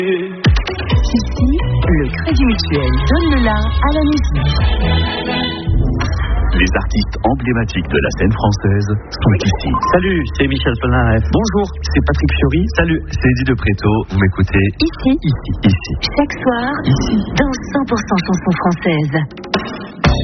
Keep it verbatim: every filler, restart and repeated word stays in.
Ici, le Crédit Mutuel donne le la à la musique. Les artistes emblématiques de la scène française sont ici. Salut, c'est Michel Polnareff. Bonjour, c'est Patrick Fiori. Salut, c'est Eddie de Préto. Vous m'écoutez Ici, ici, ici. chaque soir, Ici. dans cent pour cent chansons françaises.